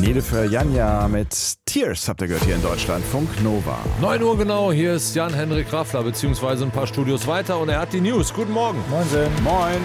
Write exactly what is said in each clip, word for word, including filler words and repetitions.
Nilüfer Janja mit Tears habt ihr gehört hier in Deutschlandfunk Nova. neun Uhr genau, hier ist Jan-Henrik Raffler, beziehungsweise ein paar Studios weiter und er hat die News. Guten Morgen. Moin. Moin.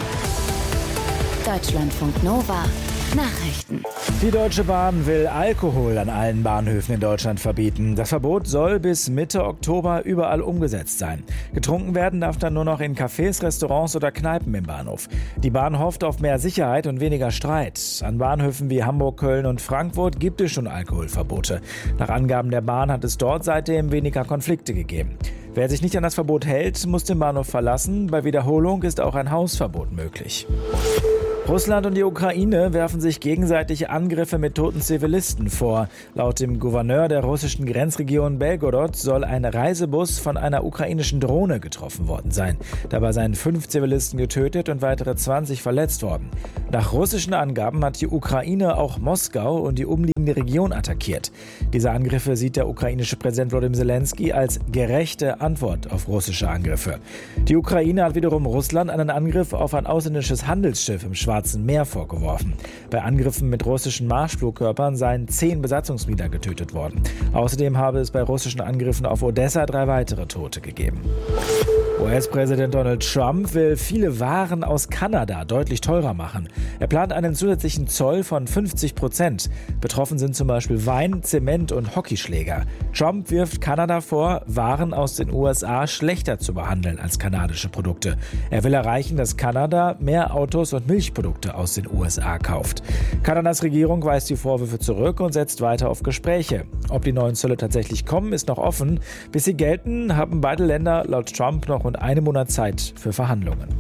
Deutschlandfunk Nova. Nachrichten. Die Deutsche Bahn will Alkohol an allen Bahnhöfen in Deutschland verbieten. Das Verbot soll bis Mitte Oktober überall umgesetzt sein. Getrunken werden darf dann nur noch in Cafés, Restaurants oder Kneipen im Bahnhof. Die Bahn hofft auf mehr Sicherheit und weniger Streit. An Bahnhöfen wie Hamburg, Köln und Frankfurt gibt es schon Alkoholverbote. Nach Angaben der Bahn hat es dort seitdem weniger Konflikte gegeben. Wer sich nicht an das Verbot hält, muss den Bahnhof verlassen. Bei Wiederholung ist auch ein Hausverbot möglich. Russland und die Ukraine werfen sich gegenseitig Angriffe mit toten Zivilisten vor. Laut dem Gouverneur der russischen Grenzregion Belgorod soll ein Reisebus von einer ukrainischen Drohne getroffen worden sein. Dabei seien fünf Zivilisten getötet und weitere zwanzig verletzt worden. Nach russischen Angaben hat die Ukraine auch Moskau und die umliegende Region attackiert. Diese Angriffe sieht der ukrainische Präsident Volodymyr Zelensky als gerechte Antwort auf russische Angriffe. Die Ukraine hat wiederum Russland einen Angriff auf ein ausländisches Handelsschiff im Schwarzen Meer vorgeworfen. Bei Angriffen mit russischen Marschflugkörpern seien zehn Besatzungsmitglieder getötet worden. Außerdem habe es bei russischen Angriffen auf Odessa drei weitere Tote gegeben. U S-Präsident Donald Trump will viele Waren aus Kanada deutlich teurer machen. Er plant einen zusätzlichen Zoll von fünfzig Prozent. Betroffen sind zum Beispiel Wein, Zement und Hockeyschläger. Trump wirft Kanada vor, Waren aus den U S A schlechter zu behandeln als kanadische Produkte. Er will erreichen, dass Kanada mehr Autos und Milchprodukte aus den U S A kauft. Kanadas Regierung weist die Vorwürfe zurück und setzt weiter auf Gespräche. Ob die neuen Zölle tatsächlich kommen, ist noch offen. Bis sie gelten, haben beide Länder laut Trump noch rund einen Monat Zeit für Verhandlungen.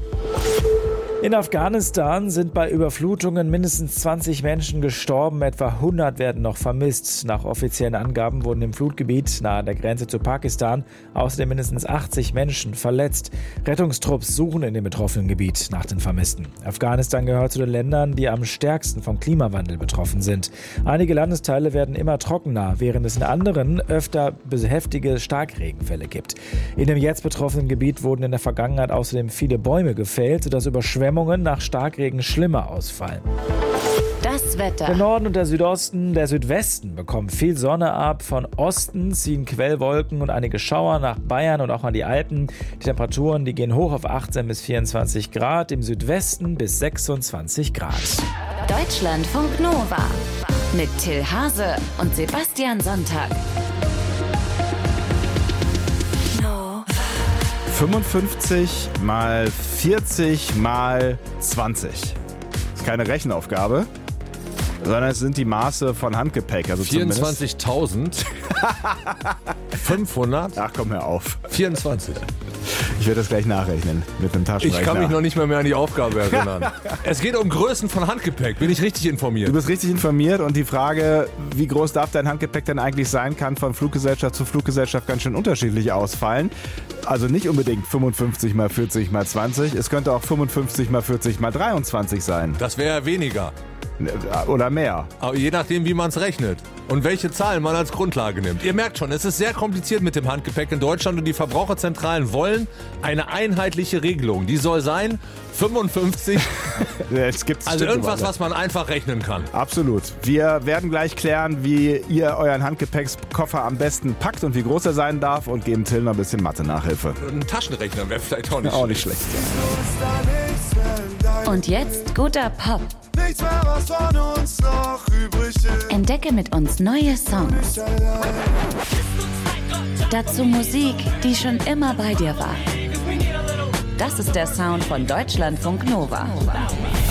In Afghanistan sind bei Überflutungen mindestens zwanzig Menschen gestorben, etwa hundert werden noch vermisst. Nach offiziellen Angaben wurden im Flutgebiet nahe der Grenze zu Pakistan außerdem mindestens achtzig Menschen verletzt. Rettungstrupps suchen in dem betroffenen Gebiet nach den Vermissten. Afghanistan gehört zu den Ländern, die am stärksten vom Klimawandel betroffen sind. Einige Landesteile werden immer trockener, während es in anderen öfter heftige Starkregenfälle gibt. In dem jetzt betroffenen Gebiet wurden in der Vergangenheit außerdem viele Bäume gefällt, sodass Überschwemmungen nach Starkregen schlimmer ausfallen. Das Wetter. Der Norden und der Südosten, der Südwesten bekommen viel Sonne ab. Von Osten ziehen Quellwolken und einige Schauer nach Bayern und auch an die Alpen. Die Temperaturen, die gehen hoch auf achtzehn bis vierundzwanzig Grad, im Südwesten bis sechsundzwanzig Grad. Deutschlandfunk Nova mit Till Hase und Sebastian Sonntag. fünfundfünfzig mal vierzig mal zwanzig. Das ist keine Rechenaufgabe, sondern es sind die Maße von Handgepäck. Also vierundzwanzigtausendfünfhundert? Ach, komm, hör auf. vierundzwanzig. Ich werde das gleich nachrechnen mit einem Taschenrechner. Ich kann mich noch nicht mal mehr an die Aufgabe erinnern. Es geht um Größen von Handgepäck. Bin ich richtig informiert? Du bist richtig informiert und die Frage, wie groß darf dein Handgepäck denn eigentlich sein, kann von Fluggesellschaft zu Fluggesellschaft ganz schön unterschiedlich ausfallen. Also nicht unbedingt fünfundfünfzig mal vierzig mal zwanzig. Es könnte auch fünfundfünfzig mal vierzig mal dreiundzwanzig sein. Das wäre weniger. Oder mehr. Aber je nachdem, wie man es rechnet und welche Zahlen man als Grundlage nimmt. Ihr merkt schon, es ist sehr kompliziert mit dem Handgepäck in Deutschland und die Verbraucherzentralen wollen eine einheitliche Regelung. Die soll sein fünfundfünfzig. Es gibt's also irgendwas, was man einfach rechnen kann. Absolut. Wir werden gleich klären, wie ihr euren Handgepäckskoffer am besten packt und wie groß er sein darf und geben Till noch ein bisschen Mathe-Nachhilfe. Ein Taschenrechner wäre vielleicht auch nicht auch schlecht. Nicht schlecht. Und jetzt guter Pop. Nichts mehr, was von uns noch übrig ist. Entdecke mit uns neue Songs. Dazu Musik, die schon immer bei dir war. Das ist der Sound von Deutschlandfunk Nova.